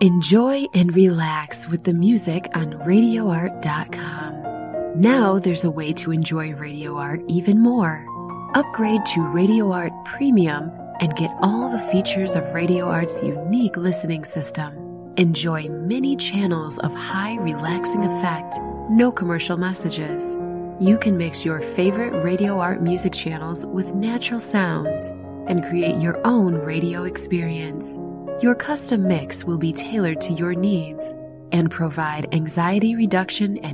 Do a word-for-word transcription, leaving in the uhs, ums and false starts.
Enjoy and relax with the music on radio art dot com. Now there's a way to enjoy Radio Art even more. Upgrade to Radio Art Premium and get all the features of Radio Art's unique listening system. Enjoy many channels of high relaxing effect, no commercial messages. You can mix your favorite Radio Art music channels with natural sounds and create your own radio experience. Your custom mix will be tailored to your needs and provide anxiety reduction and